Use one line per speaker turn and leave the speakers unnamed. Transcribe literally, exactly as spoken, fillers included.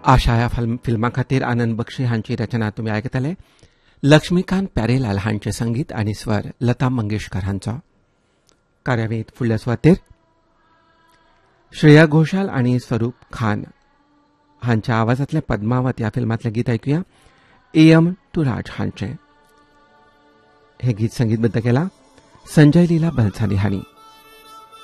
आशा ह्या फिल्मा खातीर आनंद बक्षी हांची रचना तुमी आयकतले. लक्ष्मीकांत प्यारेलाल हांचे संगीत आनी स्वर लता मंगेशकर हांचो. कार्यावळींत फुडल्या सुवातेर श्रेया घोषाल आनी स्वरूप खान हांच्या आवाजांतले पद्मावत ह्या फिल्मांतलें गीत आयकुया. ए एम टू राज हांचें हे गीत संगीतबद्ध केलां संजय लीला बन्साली हांणी.